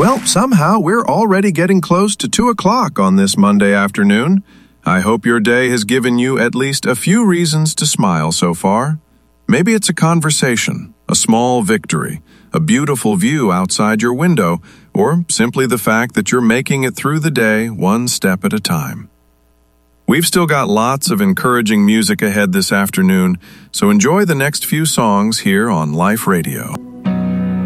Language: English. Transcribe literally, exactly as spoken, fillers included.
Well, somehow we're already getting close to two o'clock on this Monday afternoon. I hope your day has given you at least a few reasons to smile so far. Maybe it's a conversation, a small victory, a beautiful view outside your window, or simply the fact that you're making it through the day one step at a time. We've still got lots of encouraging music ahead this afternoon, so enjoy the next few songs here on Life Radio.